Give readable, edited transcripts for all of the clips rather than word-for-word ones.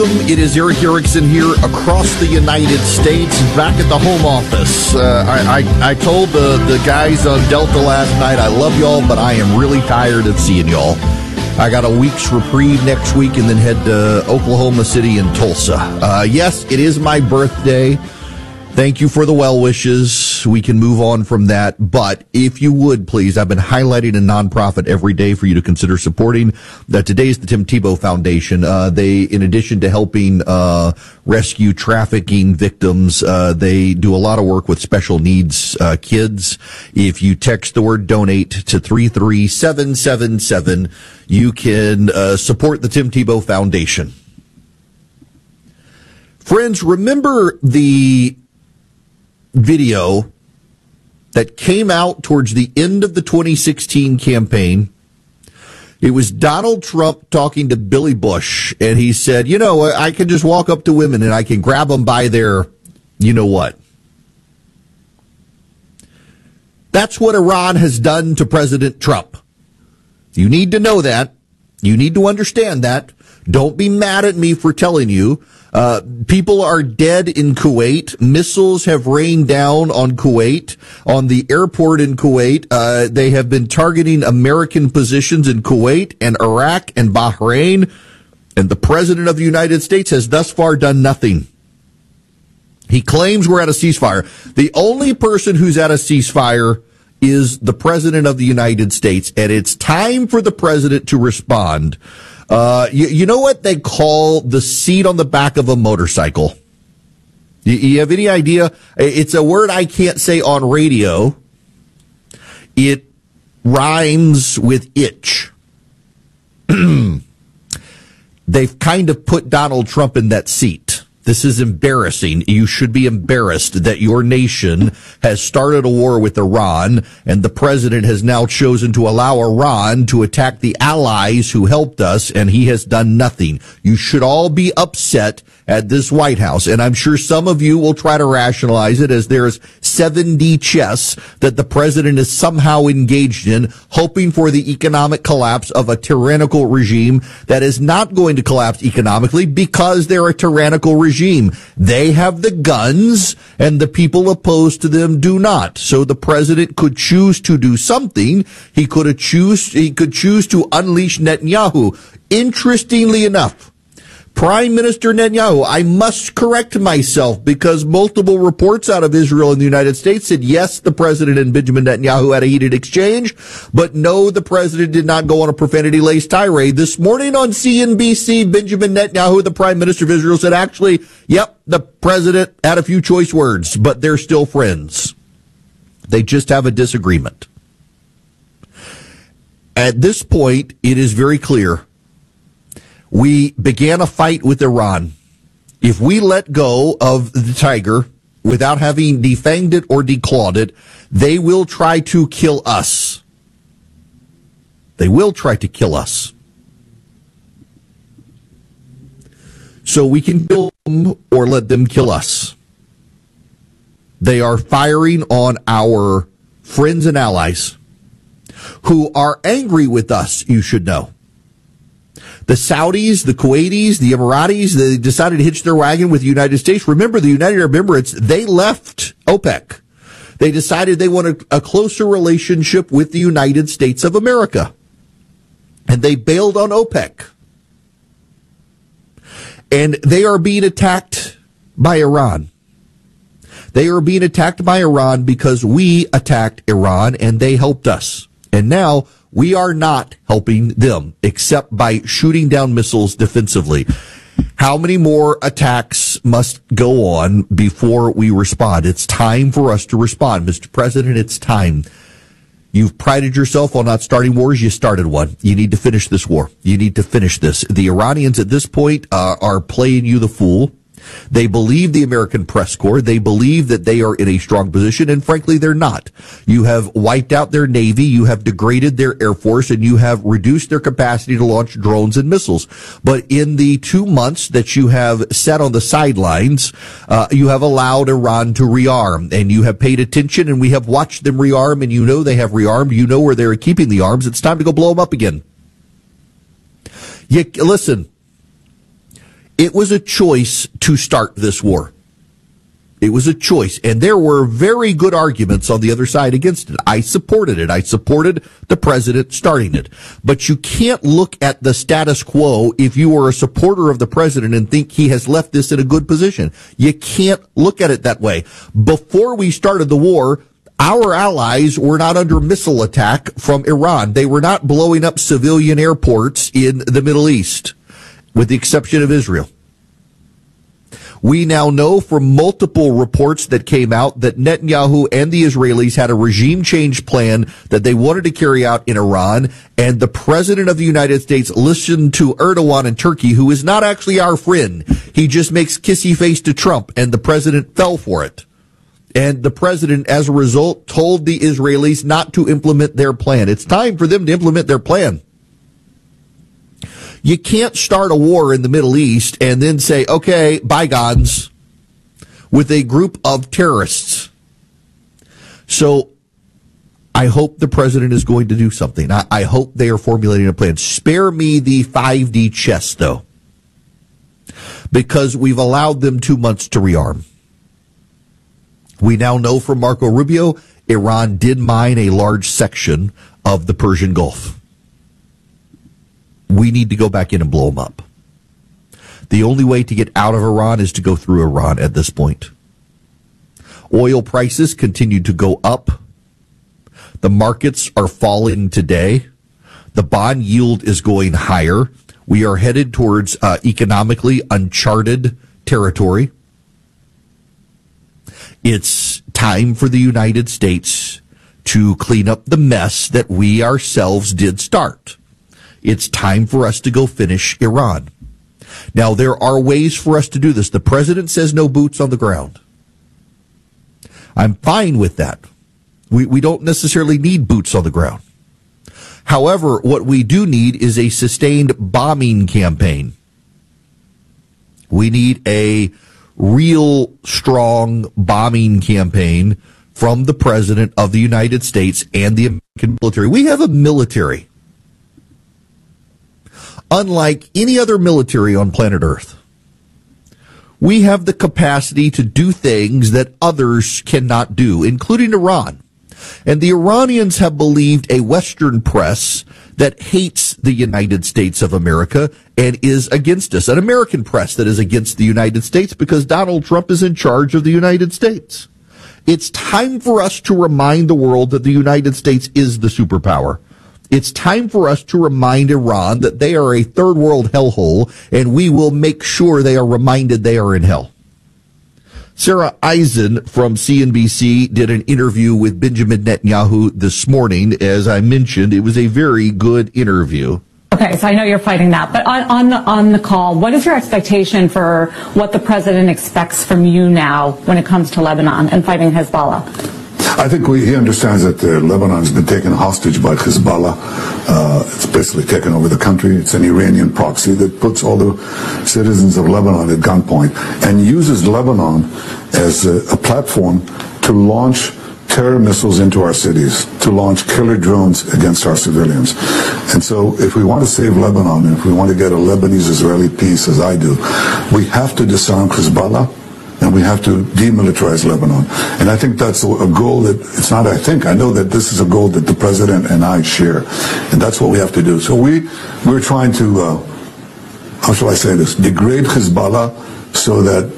It is Eric Erickson here across the United States, back at the home office. I told the guys on Delta last night, I love y'all, but I am really tired of seeing y'all. I got a week's reprieve next week and then head to Oklahoma City and Tulsa. Yes, it is my birthday. Thank you for the well wishes. We can move on from that. But if you would, please, I've been highlighting a nonprofit every day for you to consider supporting. Today is the Tim Tebow Foundation. They, in addition to helping rescue trafficking victims, they do a lot of work with special needs kids. If you text the word donate to 33777, you can support the Tim Tebow Foundation. Friends, remember the video that came out towards the end of the 2016 campaign? It was Donald Trump talking to Billy Bush, and he said, you know, I can just walk up to women and I can grab them by their, you know what. That's what Iran has done to President Trump. You need to know that. You need to understand that. Don't be mad at me for telling you. People are dead in Kuwait. Missiles have rained down on Kuwait, on the airport in Kuwait. They have been targeting American positions in Kuwait and Iraq and Bahrain. And the President of the United States has thus far done nothing. He claims we're at a ceasefire. The only person who's at a ceasefire is the President of the United States. And it's time for the President to respond. You know what they call the seat on the back of a motorcycle? You have any idea? It's a word I can't say on radio. It rhymes with itch. They've kind of put Donald Trump in that seat. This is embarrassing. You should be embarrassed that your nation has started a war with Iran, and the president has now chosen to allow Iran to attack the allies who helped us, and he has done nothing. You should all be upset at this White House, and I'm sure some of you will try to rationalize it as there's 7D chess that the president is somehow engaged in, hoping for the economic collapse of a tyrannical regime that is not going to collapse economically because they're a tyrannical regime. They have the guns, and the people opposed to them do not. So the president could choose to do something. He could choose to unleash Netanyahu. Interestingly enough, Prime Minister Netanyahu, I must correct myself because multiple reports out of Israel and the United States said, yes, the president and Benjamin Netanyahu had a heated exchange, but no, the president did not go on a profanity-laced tirade. This morning on CNBC, Benjamin Netanyahu, the Prime Minister of Israel, said, actually, yep, the president had a few choice words, but they're still friends. They just have a disagreement. At this point, it is very clear. We began a fight with Iran. If we let go of the tiger without having defanged it or declawed it, they will try to kill us. They will try to kill us. So we can kill them or let them kill us. They are firing on our friends and allies who are angry with us, you should know. The Saudis, the Kuwaitis, the Emiratis, they decided to hitch their wagon with the United States. Remember, the United Arab Emirates, they left OPEC. They decided they wanted a closer relationship with the United States of America. And they bailed on OPEC. And they are being attacked by Iran. They are being attacked by Iran because we attacked Iran and they helped us. And now we are not helping them except by shooting down missiles defensively. How many more attacks must go on before we respond? It's time for us to respond. Mr. President, it's time. You've prided yourself on not starting wars. You started one. You need to finish this war. You need to finish this. The Iranians at this point are playing you the fool. They believe the American press corps. They believe that they are in a strong position, and frankly, they're not. You have wiped out their Navy, you have degraded their Air Force, and you have reduced their capacity to launch drones and missiles. But in the 2 months that you have sat on the sidelines, you have allowed Iran to rearm, and you have paid attention, and we have watched them rearm, and you know they have rearmed. You know where they're keeping the arms. It's time to go blow them up again. Listen. It was a choice to start this war. It was a choice, and there were very good arguments on the other side against it. I supported it. I supported the president starting it. But you can't look at the status quo if you are a supporter of the president and think he has left this in a good position. You can't look at it that way. Before we started the war, our allies were not under missile attack from Iran. They were not blowing up civilian airports in the Middle East, with the exception of Israel. We now know from multiple reports that came out that Netanyahu and the Israelis had a regime change plan that they wanted to carry out in Iran, and the president of the United States listened to Erdogan in Turkey, who is not actually our friend. He just makes kissy face to Trump, and the president fell for it. And the president, as a result, told the Israelis not to implement their plan. It's time for them to implement their plan. You can't start a war in the Middle East and then say, okay, bygones, with a group of terrorists. So I hope the president is going to do something. I hope they are formulating a plan. Spare me the 5D chess, though, because we've allowed them 2 months to rearm. We now know from Marco Rubio, Iran did mine a large section of the Persian Gulf. We need to go back in and blow them up. The only way to get out of Iran is to go through Iran at this point. Oil prices continue to go up. The markets are falling today. The bond yield is going higher. We are headed towards economically uncharted territory. It's time for the United States to clean up the mess that we ourselves did start. It's time for us to go finish Iran. Now, there are ways for us to do this. The president says no boots on the ground. I'm fine with that. We don't necessarily need boots on the ground. However, what we do need is a sustained bombing campaign. We need a real strong bombing campaign from the president of the United States and the American military. We have a military unlike any other military on planet Earth. We have the capacity to do things that others cannot do, including Iran. And the Iranians have believed a Western press that hates the United States of America and is against us, an American press that is against the United States because Donald Trump is in charge of the United States. It's time for us to remind the world that the United States is the superpower. It's time for us to remind Iran that they are a third world hellhole, and we will make sure they are reminded they are in hell. Sarah Eisen from CNBC did an interview with Benjamin Netanyahu this morning. As I mentioned, it was a very good interview. Okay, so I know you're fighting that, but on the call, what is your expectation for what the president expects from you now when it comes to Lebanon and fighting Hezbollah? I think he understands that Lebanon's been taken hostage by Hezbollah. It's basically taken over the country. It's an Iranian proxy that puts all the citizens of Lebanon at gunpoint and uses Lebanon as a platform to launch terror missiles into our cities, to launch killer drones against our civilians. And so if we want to save Lebanon, and if we want to get a Lebanese-Israeli peace, as I do, we have to disarm Hezbollah, and we have to demilitarize Lebanon. And I think that's a goal that, it's not I think, I know that this is a goal that the president and I share. And that's what we have to do. So we're trying to, how shall I say this, degrade Hezbollah so that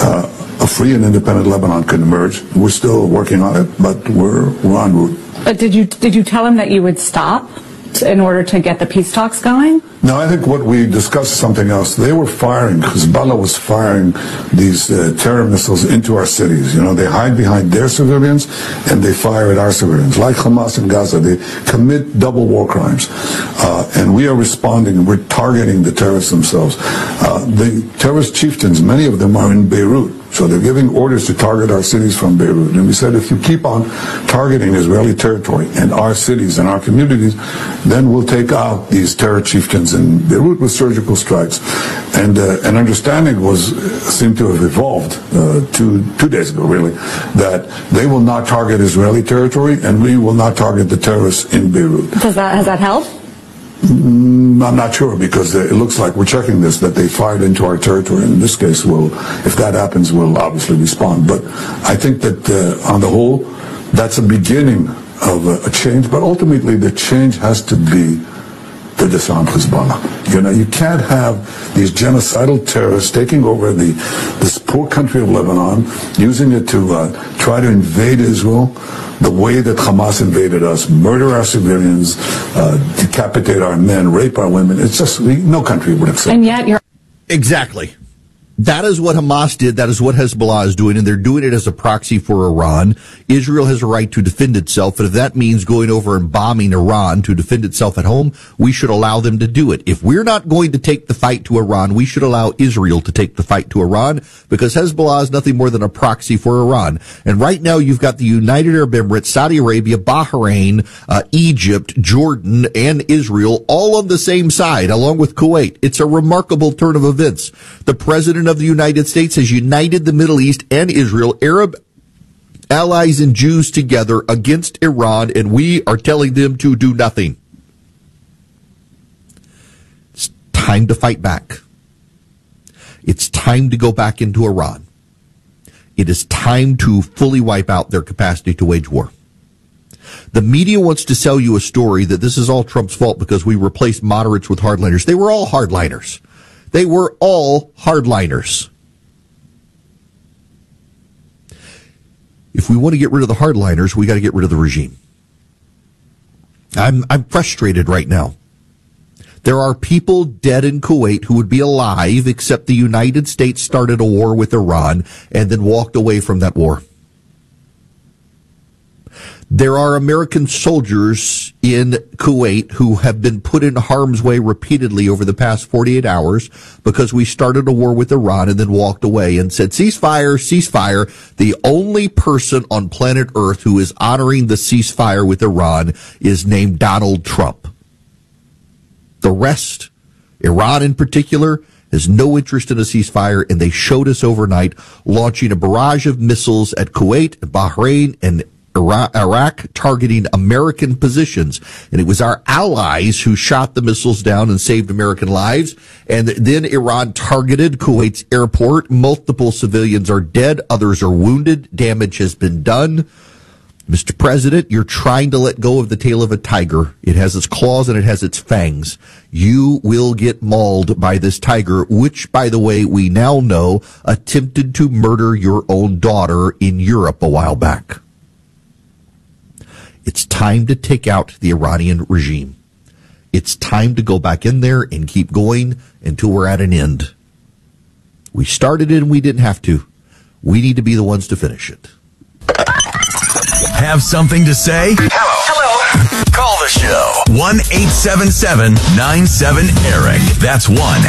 a free and independent Lebanon can emerge. We're still working on it, but we're en route. But did you tell him that you would stop in order to get the peace talks going? No, I think what we discussed is something else. They were firing, Hezbollah was firing these terror missiles into our cities. You know, they hide behind their civilians and they fire at our civilians. Like Hamas in Gaza, they commit double war crimes. And we are responding and we're targeting the terrorists themselves. The terrorist chieftains, many of them are in Beirut. So they're giving orders to target our cities from Beirut. And we said, if you keep on targeting Israeli territory and our cities and our communities, then we'll take out these terror chieftains in Beirut with surgical strikes. And an understanding seemed to have evolved 2 days ago, really, that they will not target Israeli territory and we will not target the terrorists in Beirut. Has that helped? I'm not sure, because it looks like we're checking this, that they fired into our territory. In this case, if that happens, we'll obviously respond. But I think that on the whole, that's a beginning of a change. But ultimately, the change has to be to disarm Hezbollah. You can't have these genocidal terrorists taking over this poor country of Lebanon, using it to try to invade Israel the way that Hamas invaded us, murder our civilians, decapitate our men, rape our women. It's just, no country would accept. And yet you're... Exactly. That is what Hamas did. That is what Hezbollah is doing, and they're doing it as a proxy for Iran. Israel has a right to defend itself, and if that means going over and bombing Iran to defend itself at home, we should allow them to do it. If we're not going to take the fight to Iran, we should allow Israel to take the fight to Iran, because Hezbollah is nothing more than a proxy for Iran. And right now you've got the United Arab Emirates, Saudi Arabia, Bahrain, Egypt, Jordan, and Israel all on the same side, along with Kuwait. It's a remarkable turn of events. The president of the United States has united the Middle East and Israel, Arab allies and Jews together against Iran, and we are telling them to do nothing. It's time to fight back. It's time to go back into Iran. It is time to fully wipe out their capacity to wage war. The media wants to sell you a story that this is all Trump's fault because we replaced moderates with hardliners. They were all hardliners. They were all hardliners. If we want to get rid of the hardliners, we got to get rid of the regime. I'm frustrated right now. There are people dead in Kuwait who would be alive, except the United States started a war with Iran and then walked away from that war. There are American soldiers in Kuwait who have been put in harm's way repeatedly over the past 48 hours because we started a war with Iran and then walked away and said, ceasefire, ceasefire. The only person on planet Earth who is honoring the ceasefire with Iran is named Donald Trump. The rest, Iran in particular, has no interest in a ceasefire, and they showed us overnight launching a barrage of missiles at Kuwait, Bahrain, and Iraq, targeting American positions. And it was our allies who shot the missiles down and saved American lives. And then Iran targeted Kuwait's airport. Multiple civilians are dead. Others are wounded. Damage has been done. Mr. President, you're trying to let go of the tail of a tiger. It has its claws and it has its fangs. You will get mauled by this tiger, which, by the way, we now know attempted to murder your own daughter in Europe a while back. It's time to take out the Iranian regime. It's time to go back in there and keep going until we're at an end. We started it and we didn't have to. We need to be the ones to finish it. Have something to say? Hello. Call the show. 1-877-97-ERIC. That's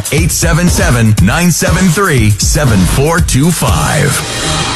1-877-973-7425.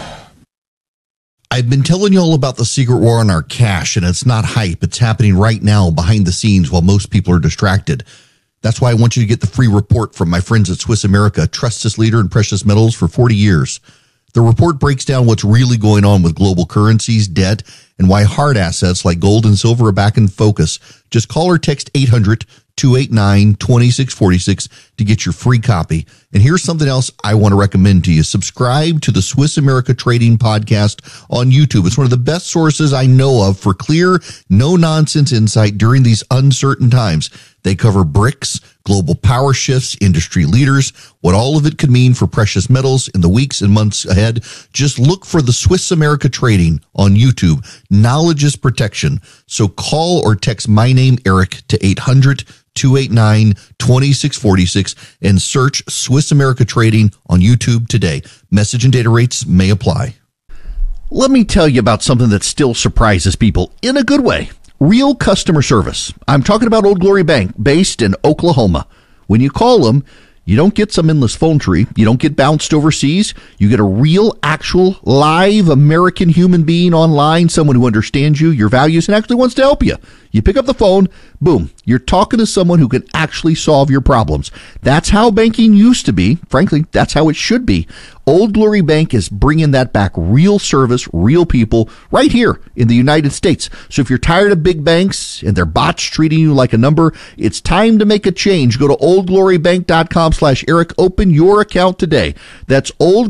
I've been telling you all about the secret war on our cash, and it's not hype. It's happening right now behind the scenes while most people are distracted. That's why I want you to get the free report from my friends at Swiss America, trusted leader in precious metals for 40 years. The report breaks down what's really going on with global currencies, debt, and why hard assets like gold and silver are back in focus. Just call or text 800-289-2646 to get your free copy. And here's something else I want to recommend to you. Subscribe to the Swiss America Trading Podcast on YouTube. It's one of the best sources I know of for clear, no-nonsense insight during these uncertain times. They cover BRICS, global power shifts, industry leaders, what all of it could mean for precious metals in the weeks and months ahead. Just look for the Swiss America Trading on YouTube. Knowledge is protection. So call or text my name, Eric, to 800-289-2646 and search Swiss America Trading on YouTube today. Message and data rates may apply. Let me tell you about something that still surprises people in a good way. Real customer service. I'm talking about Old Glory Bank, based in Oklahoma. When you call them, you don't get some endless phone tree. You don't get bounced overseas. You get a real, actual, live American human being online, someone who understands you, your values, and actually wants to help you. You pick up the phone, boom, you're talking to someone who can actually solve your problems. That's how banking used to be. Frankly, that's how it should be. Old Glory Bank is bringing that back. Real service, real people, right here in the United States. So if you're tired of big banks and their bots treating you like a number, it's time to make a change. Go to oldglorybank.com/Eric. Open your account today. That's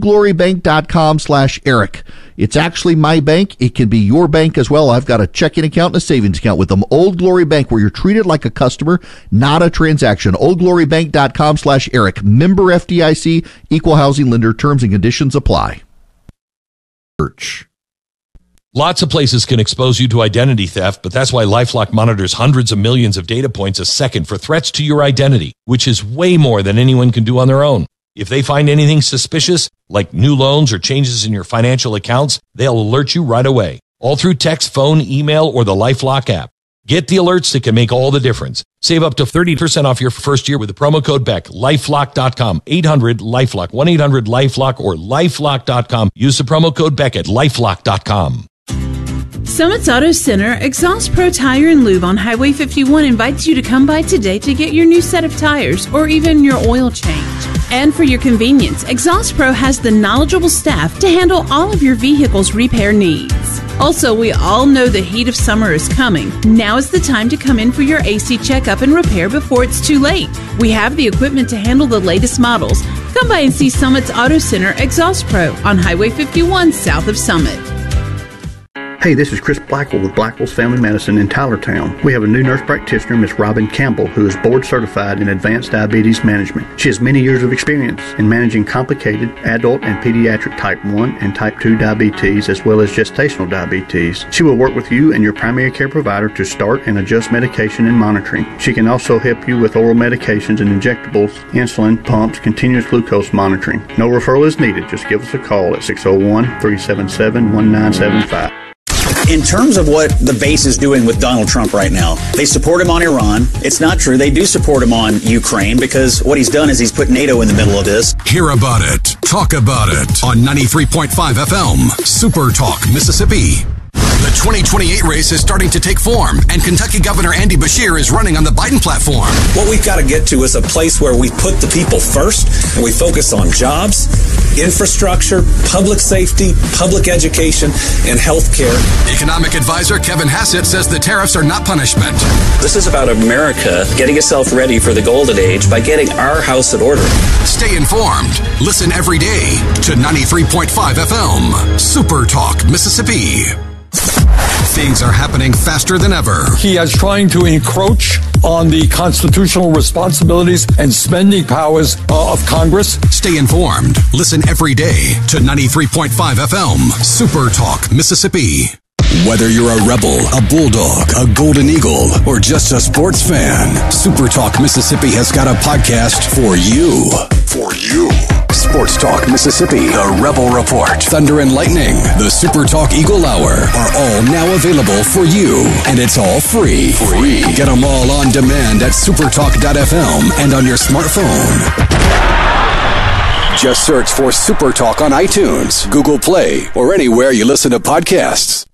oldglorybank.com/Eric. It's actually my bank. It can be your bank as well. I've got a checking account and a savings account with them. Old Glory Bank, where you're treated like a customer, not a transaction. oldglorybank.com/Eric. Member FDIC, equal housing lender. Terms and conditions apply. Church. Lots of places can expose you to identity theft, but that's why LifeLock monitors hundreds of millions of data points a second for threats to your identity, which is way more than anyone can do on their own. If they find anything suspicious, like new loans or changes in your financial accounts, they'll alert you right away, all through text, phone, email, or the LifeLock app. Get the alerts that can make all the difference. Save up to 30% off your first year with the promo code BECK. LifeLock.com, 800-LifeLock, 1-800-LifeLock, or LifeLock.com. Use the promo code BECK at LifeLock.com. Summit's Auto Center, Exhaust Pro Tire and Lube on Highway 51 invites you to come by today to get your new set of tires or even your oil change. And for your convenience, Exhaust Pro has the knowledgeable staff to handle all of your vehicle's repair needs. Also, we all know the heat of summer is coming. Now is the time to come in for your AC checkup and repair before it's too late. We have the equipment to handle the latest models. Come by and see Summit's Auto Center, Exhaust Pro on Highway 51 south of Summit. Hey, this is Chris Blackwell with Blackwell's Family Medicine in Tylertown. We have a new nurse practitioner, Miss Robin Campbell, who is board certified in advanced diabetes management. She has many years of experience in managing complicated adult and pediatric type 1 and type 2 diabetes, as well as gestational diabetes. She will work with you and your primary care provider to start and adjust medication and monitoring. She can also help you with oral medications and injectables, insulin, pumps, continuous glucose monitoring. No referral is needed. Just give us a call at 601-377-1975. In terms of what the base is doing with Donald Trump right now, they support him on Iran. It's not true. They do support him on Ukraine because what he's done is he's put NATO in the middle of this. Hear about it. Talk about it on 93.5 FM. Super Talk, Mississippi. The 2028 race is starting to take form, and Kentucky Governor Andy Beshear is running on the Biden platform. What we've got to get to is a place where we put the people first, and we focus on jobs, infrastructure, public safety, public education, and health care. Economic advisor Kevin Hassett says the tariffs are not punishment. This is about America getting itself ready for the golden age by getting our house in order. Stay informed. Listen every day to 93.5 FM. Super Talk, Mississippi. Things are happening faster than ever. He is trying to encroach on the constitutional responsibilities and spending powers of Congress. Stay informed. Listen every day to 93.5 FM. Super Talk, Mississippi. Whether you're a Rebel, a Bulldog, a Golden Eagle, or just a sports fan, Super Talk Mississippi has got a podcast for you. For you. Sports Talk Mississippi, the Rebel Report, Thunder and Lightning, the Super Talk Eagle Hour are all now available for you. And it's all free. Get them all on demand at supertalk.fm and on your smartphone. Just search for Super Talk on iTunes, Google Play, or anywhere you listen to podcasts.